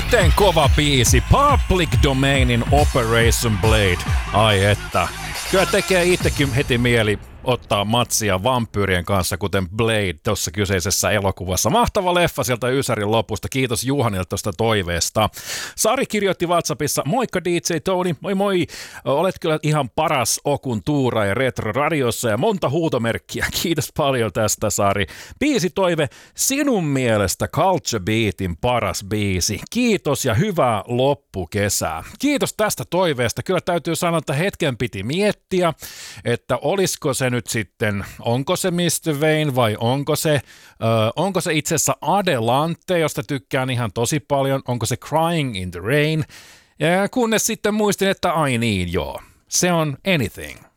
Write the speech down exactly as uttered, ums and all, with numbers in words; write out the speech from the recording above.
Miten kova biisi, Public Domainin Operation Blade. Ai että, kyllä tekee itsekin heti mieli ottaa matsia vampyyrien kanssa, kuten Blade tuossa kyseisessä elokuvassa. Mahtava leffa sieltä Ysärin lopusta. Kiitos Juhanille tuosta toiveesta. Sari kirjoitti WhatsAppissa, moikka D J Tony, moi moi. Olet kyllä ihan paras Okun tuura ja retro-radiossa ja monta huutomerkkiä. Kiitos paljon tästä, Sari. Biisi toive, sinun mielestä Culture Beatin paras biisi. Kiitos ja hyvää loppukesää. Kiitos tästä toiveesta. Kyllä täytyy sanoa, että hetken piti miettiä, että olisiko se nyt sitten, onko se mister Vain vai onko se, äh, onko se itse asiassa Adelante, josta tykkään ihan tosi paljon, onko se Crying in the Rain, ja kunnes sitten muistin, että ai niin joo, se on Anything.